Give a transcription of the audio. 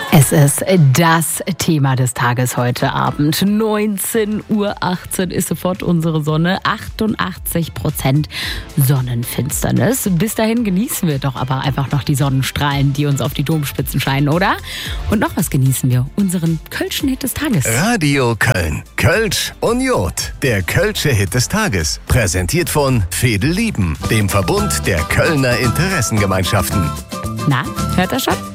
Es ist das Thema des Tages heute Abend. 19:18 Uhr ist sofort unsere Sonne. 88% Sonnenfinsternis. Bis dahin genießen wir doch aber einfach noch die Sonnenstrahlen, die uns auf die Domspitzen scheinen, oder? Und noch was genießen wir. Unseren Kölschen Hit des Tages. Radio Köln. Kölsch und Jod. Der Kölsche Hit des Tages. Präsentiert von Veedel Lieben, dem Verbund der Kölner Interessengemeinschaften. Na, hört er schon?